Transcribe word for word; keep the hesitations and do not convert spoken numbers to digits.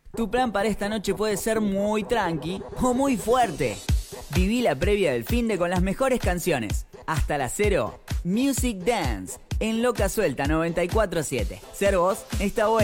Tu plan para esta noche puede ser muy tranqui o muy fuerte. Viví la previa del finde con las mejores canciones. Hasta las cero, Music Dance, en Loca Suelta noventa y cuatro siete. Ser vos está bueno.